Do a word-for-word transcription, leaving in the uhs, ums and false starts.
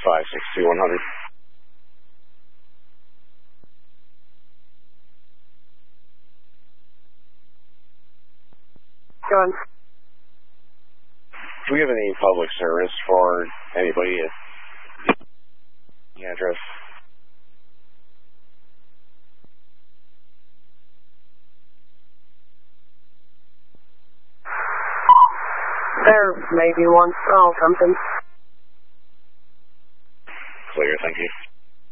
five six two one hundred. Go on. Do we have any public service for anybody at the address? There may be one. Oh, something.